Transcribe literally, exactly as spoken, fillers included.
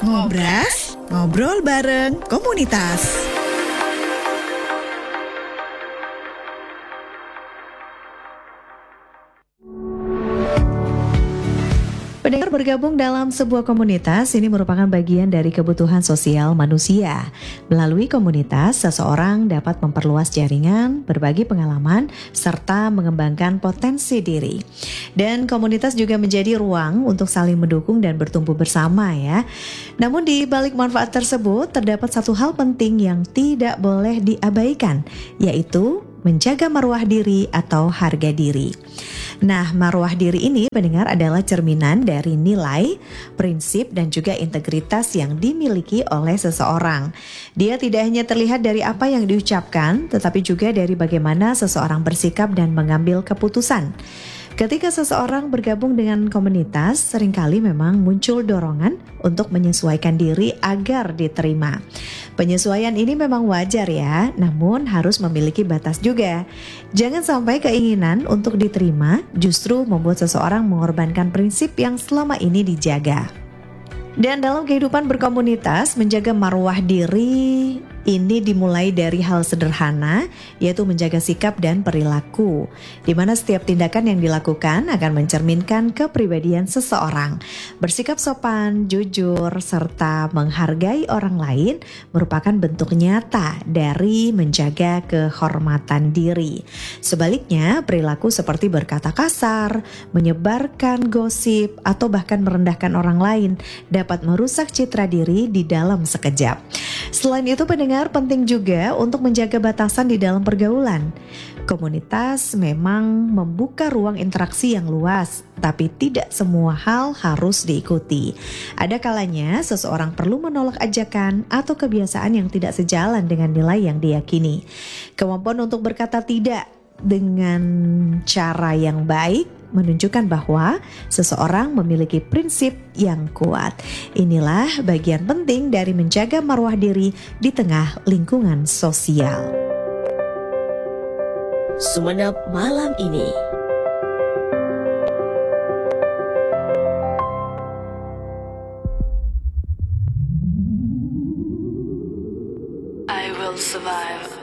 Ngobras, ngobrol bareng komunitas. Pendengar, bergabung dalam sebuah komunitas ini merupakan bagian dari kebutuhan sosial manusia. Melalui komunitas, seseorang dapat memperluas jaringan, berbagi pengalaman, serta mengembangkan potensi diri. Dan komunitas juga menjadi ruang untuk saling mendukung dan bertumbuh bersama ya. Namun di balik manfaat tersebut, terdapat satu hal penting yang tidak boleh diabaikan, yaitu menjaga marwah diri atau harga diri. Nah, marwah diri ini pendengar adalah cerminan dari nilai, prinsip, dan juga integritas yang dimiliki oleh seseorang. Dia tidak hanya terlihat dari apa yang diucapkan, tetapi juga dari bagaimana seseorang bersikap dan mengambil keputusan. Ketika seseorang bergabung dengan komunitas, seringkali memang muncul dorongan untuk menyesuaikan diri agar diterima. Penyesuaian ini memang wajar ya, namun harus memiliki batas juga. Jangan sampai keinginan untuk diterima justru membuat seseorang mengorbankan prinsip yang selama ini dijaga. Dan dalam kehidupan berkomunitas, menjaga marwah diri ini dimulai dari hal sederhana, yaitu menjaga sikap dan perilaku, di mana setiap tindakan yang dilakukan akan mencerminkan kepribadian seseorang. Bersikap sopan, jujur, serta menghargai orang lain merupakan bentuk nyata dari menjaga kehormatan diri. Sebaliknya, perilaku seperti berkata kasar, menyebarkan gosip, atau bahkan merendahkan orang lain dapat merusak citra diri di dalam sekejap. Selain itu, pendengar, penting juga untuk menjaga batasan di dalam pergaulan. Komunitas memang membuka ruang interaksi yang luas, tapi tidak semua hal harus diikuti. Ada kalanya seseorang perlu menolak ajakan atau kebiasaan yang tidak sejalan dengan nilai yang diyakini. Kemampuan untuk berkata tidak dengan cara yang baik menunjukkan bahwa seseorang memiliki prinsip yang kuat. Inilah bagian penting dari menjaga marwah diri di tengah lingkungan sosial. Sumenep malam ini. I will survive.